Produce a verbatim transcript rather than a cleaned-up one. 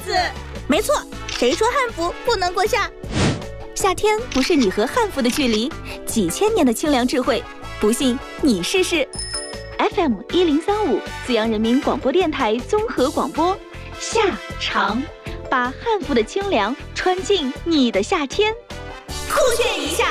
思。没错，谁说汉服不能过夏？ 夏天不是你和汉服的距离，几千年的清凉智慧，不信你试试。F M 一零三五，资阳人民广播电台综合广播，夏长，把汉服的清凉穿进你的夏天， 酷炫一下。